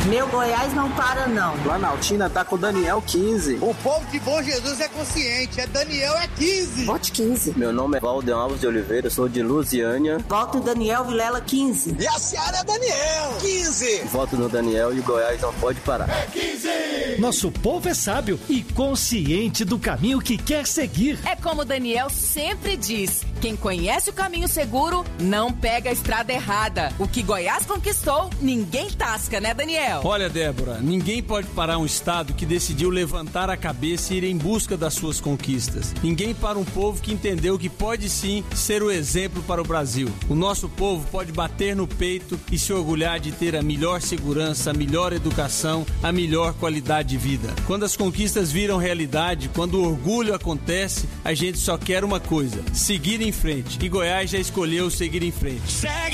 Meu Goiás não para, não. Planaltina tá com Daniel 15. O povo de Bom Jesus é consciente, Daniel é 15. Vote 15. Meu nome é Valden Alves de Oliveira, sou de Lusiânia. Voto Daniel Vilela 15. E a Seara é Daniel 15. Voto no Daniel e o Goiás não pode parar. É 15. Nosso povo é sábio e consciente do caminho que quer seguir. É como Daniel sempre diz: quem conhece o caminho seguro não pega a estrada errada. O que Goiás conquistou, ninguém tasca, né, Daniel? Olha, Débora, ninguém pode parar um estado que decidiu levantar a cabeça e ir em busca das suas conquistas. Ninguém para um povo que entendeu que pode sim ser o exemplo para o Brasil. O nosso povo pode bater no peito e se orgulhar de ter a melhor segurança, a melhor educação, a melhor qualidade de vida. Quando as conquistas viram realidade, quando o orgulho acontece, a gente só quer uma coisa: seguir em frente. E Goiás já escolheu seguir em frente.